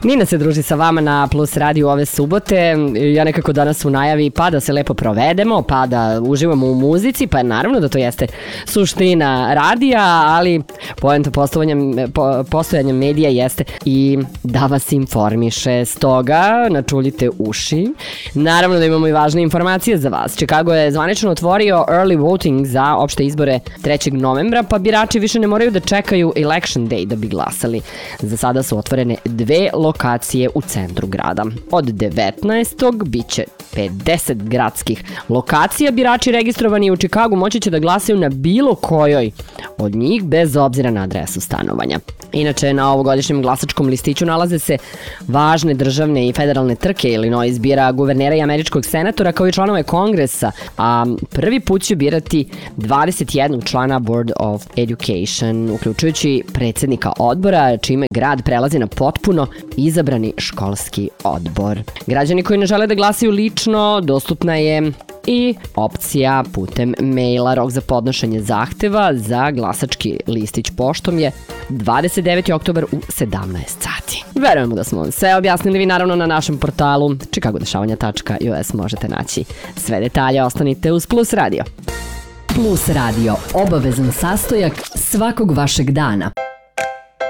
Nina se druži sa vama na Plus radiju ove subote. Ja nekako danas u najavi pa da se lepo provedemo, pa da uživamo u muzici, pa naravno da to jeste suština radija, ali poenta postojanja medija jeste i da vas informiše. Stoga načuljite uši. Naravno da imamo i važne informacije za vas. Chicago je zvanično otvorio early voting za opšte izbore 3. novembra, pa birači više ne moraju da čekaju election day da bi glasali. Za sada su otvorene 2 lokacije u centru grada. Od 19. biće 50 gradskih lokacija. Birači registrovani u Chicagu moći će da glasaju na bilo kojoj od njih bez obzira na adresu stanovanja. Inače, na ovogodišnjem glasačkom listiću nalaze se važne državne i federalne trke. Illinois bira guvernera i američkog senatora kao i članove kongresa, a prvi put će birati 21 člana Board of Education, uključujući predsjednika odbora, čime grad prelazi na potpuno izabrani školski odbor. Građani koji ne žele da glasaju lično, dostupna je i opcija putem maila. Rok za podnošenje zahteva za glasački listić poštom je 29. oktobar u 17 sati. Verujemo da smo vam sve objasnili. Vi naravno na našem portalu chicagodešavanja.us možete naći sve detalje. Ostanite uz Plus radio. Plus radio, obavezan sastojak svakog vašeg dana.